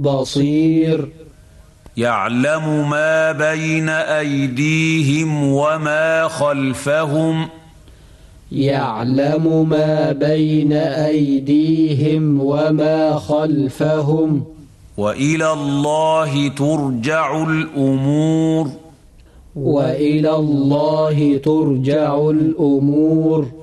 بصير. يعلم ما بين أيديهم وما خلفهم. يعلم ما بين أيديهم وما خلفهم. وإلى الله ترجع الأمور. وإلى الله ترجع الأمور.